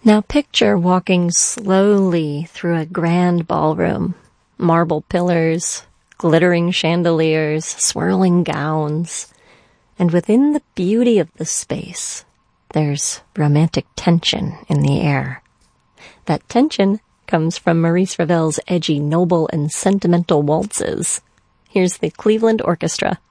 Now picture walking slowly through a grand ballroom. Marble pillars, glittering chandeliers, swirling gowns. And within the beauty of the space, there's romantic tension in the air. That tension comes from Maurice Ravel's edgy, noble, and sentimental waltzes. Here's the Cleveland Orchestra